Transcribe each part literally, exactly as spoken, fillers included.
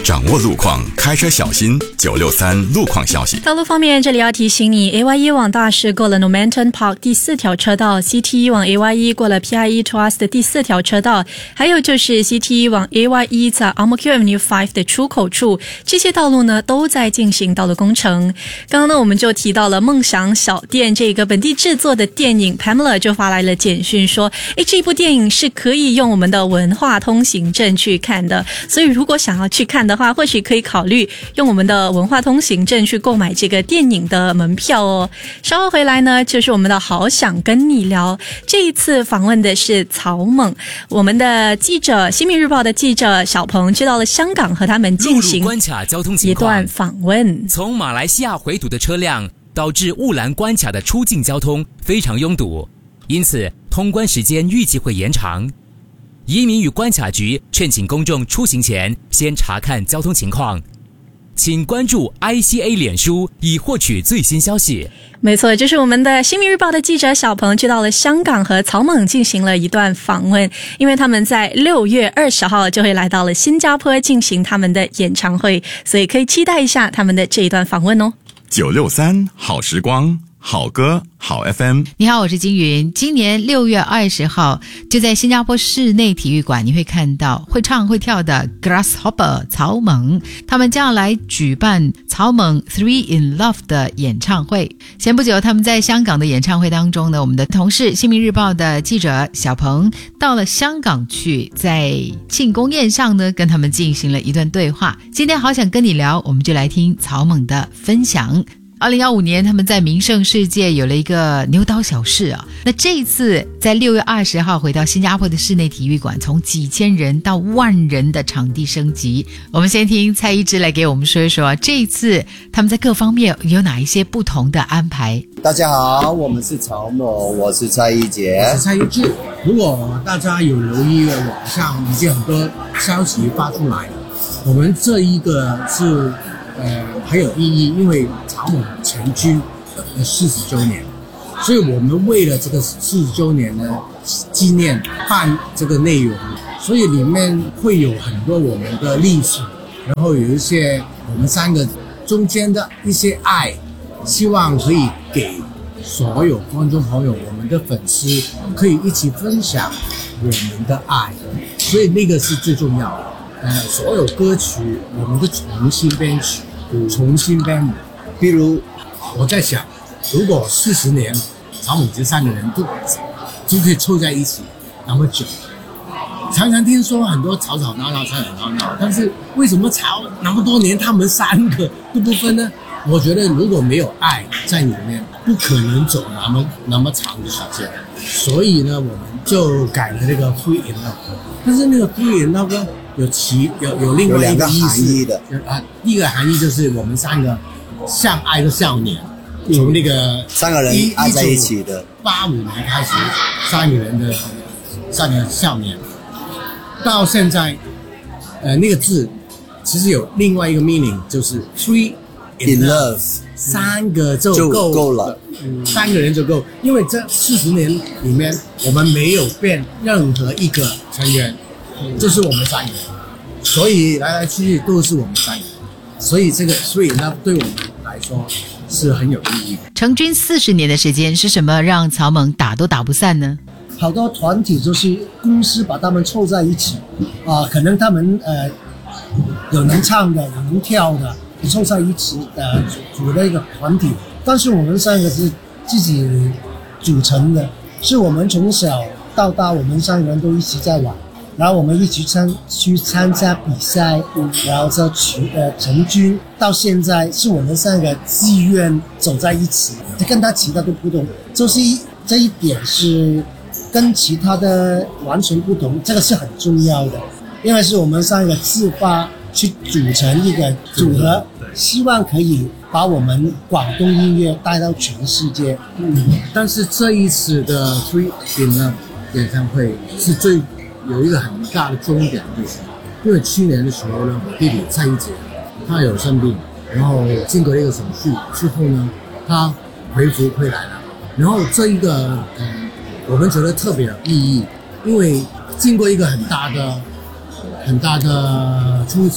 掌握路况，开车小心。九六三路况消息。 道路方面，这里要提醒你 A Y E 往大市过了 Normanton Park 第四条车道， C T E 往 A Y E 过了 P I E Tuas 的第四条车道，还有就是 C T E 往 A Y E 在 Ang Mo Kio Avenue 五的出口处，这些道路呢都在进行道路工程。刚刚呢我们就提到了梦想小店这个本地制作的电影， Pamela 就发来了简讯说，诶，这部电影是可以用我们的文化通行证去看的，所以如果想要去看的话，或许可以考虑用我们的文化通行证去购买这个电影的门票哦。稍后回来呢，就是我们的好想跟你聊，这一次访问的是曹猛，我们的记者新民日报的记者小鹏去到了香港，和他们进行关卡交通情一段访问。 从马来西亚回堵的车辆导致雾兰关卡的出境交通非常拥堵，因此通关时间预计会延长。移民与关卡局劝请公众出行前先查看交通情况，请关注 I C A 脸书以获取最新消息。 没错，这是我们的新民日报的记者小鹏去到了香港，和曹猛进行了一段访问，因为他们在六月二十号就会来到了新加坡进行他们的演唱会，所以可以期待一下他们的这一段访问哦。 九六三好时光，好歌好 F M。 你好，我是金云。今年六月二十号就在新加坡室内体育馆，你会看到会唱会跳的 Grasshopper 曹猛，他们将要来举办曹猛 Three in Love 的演唱会。前不久他们在香港的演唱会当中呢，我们的同事新民日报的记者小鹏到了香港去，在庆功宴上呢跟他们进行了一段对话。今天好想跟你聊，我们就来听曹猛的分享。二零一五年他们在名胜世界有了一个牛刀小试啊，那这一次在六月二十号回到新加坡的室内体育馆，从几千人到万人的场地升级。我们先听蔡一芝来给我们说一说这一次他们在各方面有哪一些不同的安排。 大家好，我们是曹猛，我是蔡一杰， 我是蔡一智。如果大家有留意网上已经很多消息发出来了，我们这一个是呃很有意义，因为曹猛成军呃四十周年，所以我们为了这个四十周年呢纪念办这个内容，所以里面会有很多我们的历史，然后有一些我们三个中间的一些爱，希望可以给所有观众朋友，我们的粉丝可以一起分享我们的爱，所以那个是最重要的。呃，所有歌曲我们都重新编曲，重新编舞。比如我在想，如果四十年曹猛这三个人都都可以凑在一起那么久，常常听说很多吵吵闹闹吵吵闹闹，但是为什么吵那么多年他们三个都不分呢？我觉得如果没有爱在里面，不可能走那么那么长的时间，所以呢我们就改了那个 Free in Love。 但是那个 Free in Love 呢有其有有另外一个意思， 有两个含义的啊，第一个含义就是我们三个相爱的少年，从那个三个人爱在一起的八五年开始，三个人的三个少年，到现在，呃，那个字其实有另外一个 meaning， 就是 Three in Love， 三个就够就够了， 嗯，三个人就够，因为这四十年里面我们没有变任何一个成员。就是我们三个人，所以来来去去都是我们三个人，所以这个所以呢对我们来说是很有意义的。 成军四十年的时间，是什么让曹猛打都打不散呢？ 好多团体就是公司把他们凑在一起啊、呃，可能他们呃有能唱的，有能跳的，凑在一起呃组的一个团体。但是我们三个是自己组成的，是我们从小到大我们三个人都一起在玩。然后我们一起参去参加比赛，然后就去呃成军，到现在是我们三个自愿走在一起，跟他其他都不同，就是一这一点是跟其他的完全不同，这个是很重要的，因为是我们三个自发去组成一个组合，希望可以把我们广东音乐带到全世界。 嗯，但是这一次的 Three in Love 演唱会是最有一个很大的重点，就是因为去年的时候呢，我弟弟蔡一杰他有生病，然后经过一个手术之后呢，他恢复回来了。然后这一个呃，我们觉得特别有意义，因为经过一个很大的很大的冲击，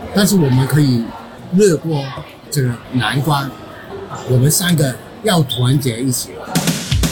但是我们可以越过这个难关，我们三个要团结一起。